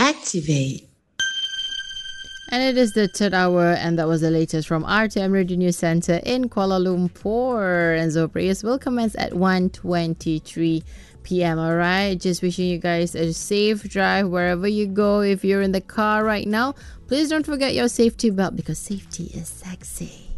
Activate. And it is the third hour, and that was the latest from RTM Radio News Centre in Kuala Lumpur. And Zohar prayers will commence at 1:23 p.m. Alright, just wishing you guys a safe drive wherever you go. If you're in the car right now, please don't forget your safety belt, because safety is sexy.